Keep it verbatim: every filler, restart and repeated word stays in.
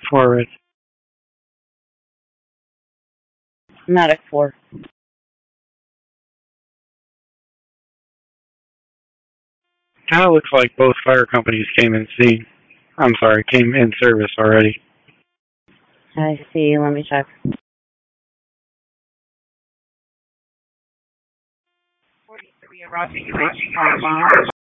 Forward. Medic four. Now it looks like both fire companies came in scene. I'm sorry, came in service already. I see. Let me check. forty-three, Roger,